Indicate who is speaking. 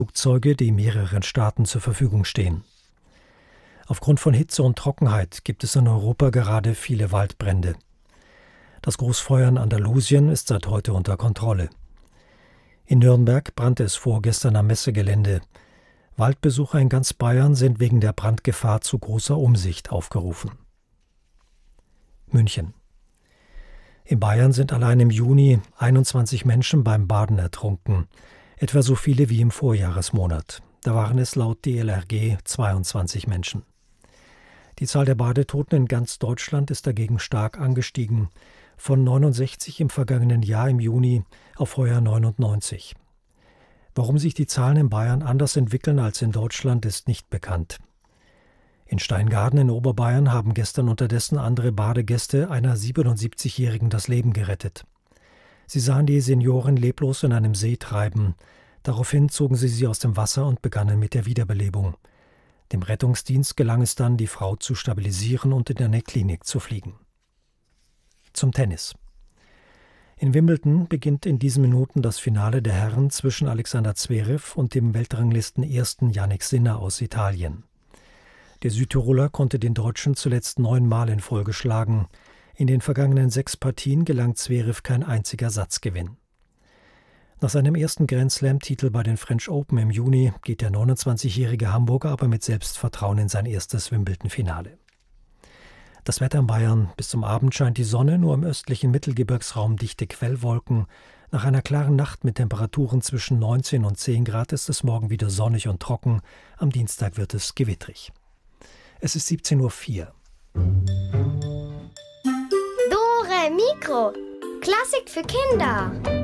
Speaker 1: Flugzeuge, die mehreren Staaten zur Verfügung stehen. Aufgrund von Hitze und Trockenheit gibt es in Europa gerade viele Waldbrände. Das Großfeuer in Andalusien ist seit heute unter Kontrolle. In Nürnberg brannte es vorgestern am Messegelände. Waldbesucher in ganz Bayern sind wegen der Brandgefahr zu großer Umsicht aufgerufen. München. In Bayern sind allein im Juni 21 Menschen beim Baden ertrunken, etwa so viele wie im Vorjahresmonat. Da waren es laut DLRG 22 Menschen. Die Zahl der Badetoten in ganz Deutschland ist dagegen stark angestiegen, von 69 im vergangenen Jahr im Juni auf heuer 99. Warum sich die Zahlen in Bayern anders entwickeln als in Deutschland, ist nicht bekannt. In Steingaden in Oberbayern haben gestern unterdessen andere Badegäste einer 77-Jährigen das Leben gerettet. Sie sahen die Seniorin leblos in einem See treiben. Daraufhin zogen sie aus dem Wasser und begannen mit der Wiederbelebung. Dem Rettungsdienst gelang es dann, die Frau zu stabilisieren und in eine Klinik zu fliegen. Zum Tennis. In Wimbledon beginnt in diesen Minuten das Finale der Herren zwischen Alexander Zverev und dem Weltranglisten-Ersten Jannik Sinner aus Italien. Der Südtiroler konnte den Deutschen zuletzt 9-mal in Folge schlagen. In den vergangenen 6 Partien gelang Zverev kein einziger Satzgewinn. Nach seinem ersten Grand-Slam-Titel bei den French Open im Juni geht der 29-jährige Hamburger aber mit Selbstvertrauen in sein erstes Wimbledon-Finale. Das Wetter in Bayern: bis zum Abend scheint die Sonne, nur im östlichen Mittelgebirgsraum dichte Quellwolken. Nach einer klaren Nacht mit Temperaturen zwischen 19 und 10 Grad ist es morgen wieder sonnig und trocken. Am Dienstag wird es gewittrig. Es ist 17:04 Uhr.
Speaker 2: Dore Mikro. Klassik für Kinder.